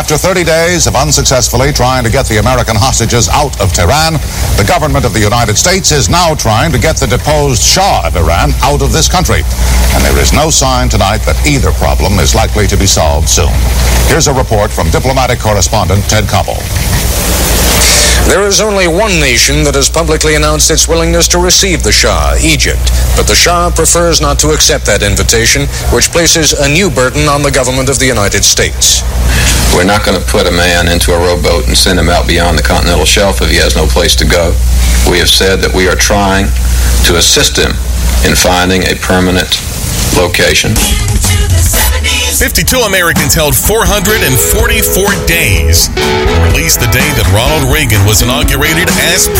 After 30 days of unsuccessfully trying to get the American hostages out of Tehran, the government of the United States is now trying to get the deposed Shah of Iran out of this country. And there is no sign tonight that either problem is likely to be solved soon. Here's a report from diplomatic correspondent Ted Koppel. There is only one nation that has publicly announced its willingness to receive the Shah, Egypt. But the Shah prefers not to accept that invitation, which places a new burden on the government of the United States. We're not going to put a man into a rowboat and send him out beyond the continental shelf if he has no place to go. We have said that we are trying to assist him in finding a permanent location. 52 Americans held 444 days, released the day that Ronald Reagan was inaugurated as